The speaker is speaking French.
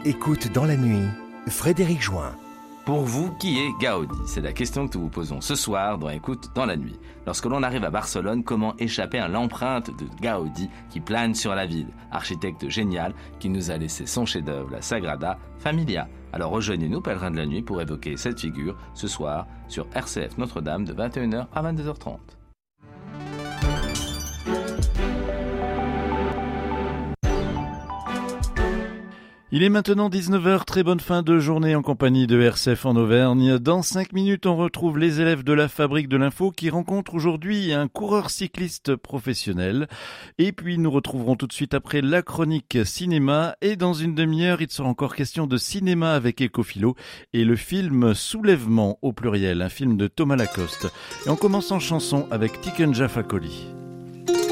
Écoute dans la nuit, Frédéric Join. Pour vous, qui est Gaudi? C'est la question que nous vous posons ce soir dans Écoute dans la nuit. Lorsque l'on arrive à Barcelone, comment échapper à l'empreinte de Gaudi qui plane sur la ville? Architecte génial qui nous a laissé son chef-d'œuvre, la Sagrada Familia. Alors rejoignez-nous, pèlerins de la nuit, pour évoquer cette figure ce soir sur RCF Notre-Dame de 21h à 22h30. Il est maintenant 19h, très bonne fin de journée en compagnie de RCF en Auvergne. Dans 5 minutes, on retrouve les élèves de la Fabrique de l'Info qui rencontrent aujourd'hui un coureur cycliste professionnel. Et puis nous retrouverons tout de suite après la chronique cinéma. Et dans une demi-heure, il sera encore question de cinéma avec Ecophilo et le film Soulèvement au pluriel, un film de Thomas Lacoste. Et on commence en chanson avec Tiken Jah Fakoly.